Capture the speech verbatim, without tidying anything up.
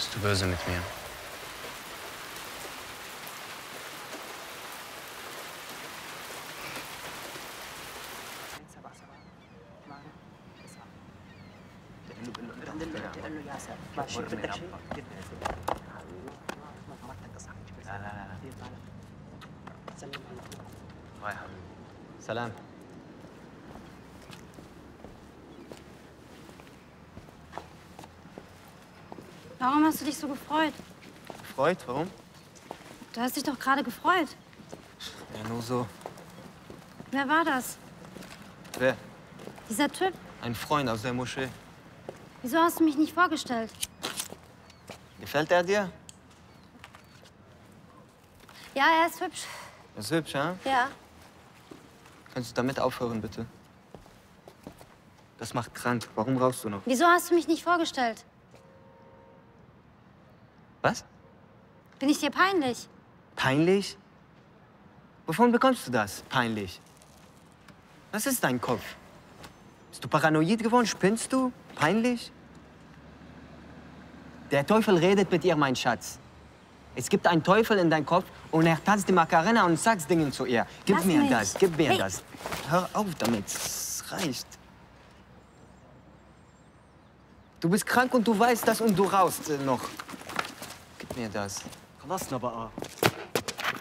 Bist du böse mit mir? Salam. Warum hast du dich so gefreut? Gefreut? Warum? Du hast dich doch gerade gefreut. Ja, nur so. Wer war das? Wer? Dieser Typ. Ein Freund aus der Moschee. Wieso hast du mich nicht vorgestellt? Gefällt er dir? Ja, er ist hübsch. Er ist hübsch, ja? Ja. Kannst du damit aufhören, bitte? Das macht krank. Warum rauchst du noch? Wieso hast du mich nicht vorgestellt? Was? Bin ich dir peinlich? Peinlich? Wovon bekommst du das? Peinlich. Was ist dein Kopf? Bist du paranoid geworden? Spinnst du? Peinlich? Der Teufel redet mit ihr, mein Schatz. Es gibt einen Teufel in deinem Kopf und er tanzt die Macarena und sagt Dinge zu ihr. Gib Lass mir mich. das, gib mir Hey. das. Hör auf damit, es reicht. Du bist krank und du weißt das und du rauchst äh, noch. Gib mir das. خلصنا بقى